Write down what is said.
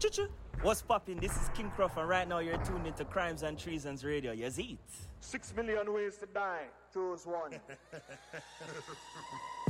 Choo-choo. What's poppin'? This is King Cruff, and right now you're tuned into Crimes and Treasons Radio. Yes, eat. 6 million ways to die. Choose one.